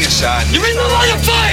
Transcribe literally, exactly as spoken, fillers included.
a shot. You're in the line of fire!